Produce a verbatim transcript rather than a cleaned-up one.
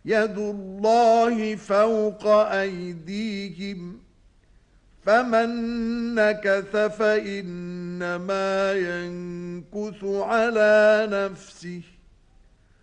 يد الله فوق أيديهم فمن نكث فإنما ينكث على نفسه